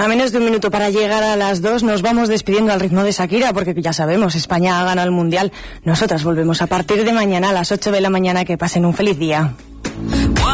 A menos de un minuto para llegar a las 2 nos vamos despidiendo al ritmo de Shakira, porque ya sabemos, España ha ganado el Mundial. Nosotras volvemos a partir de mañana a las 8 de la mañana. Que pasen un feliz día.